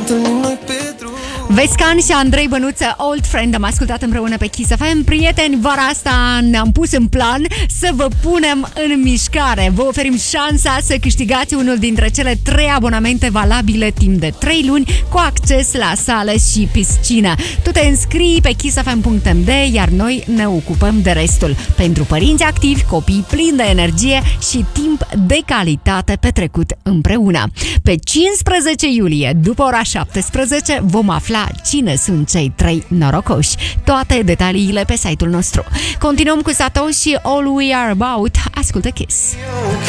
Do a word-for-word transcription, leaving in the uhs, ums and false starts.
întâlnim noi pe drum. Vescan și Andrei Bănuță, Old Friend, am ascultat împreună pe Kiss F M. Prieteni, vara asta ne-am pus în plan să vă punem în mișcare. Vă oferim șansa să câștigați unul dintre cele trei abonamente valabile timp de trei luni cu acces la sală și piscină. Tu te înscrii pe kiss f m punct m d, iar noi ne ocupăm de restul. Pentru părinți activi, copii plini de energie și timp de calitate petrecut împreună. Pe cincisprezece iulie, după ora șaptesprezece, vom afla cine sunt cei trei norocoși. Toate detaliile pe site-ul nostru. Continuăm cu Satoshi, All We Are About. Ascultă Kiss.